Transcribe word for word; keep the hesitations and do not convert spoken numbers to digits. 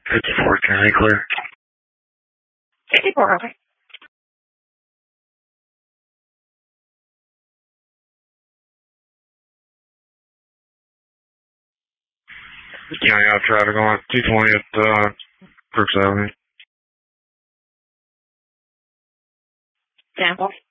fifty-four, County clear. fifty-four, okay. County out traffic on two twenty at uh, Crooks Avenue. Sample.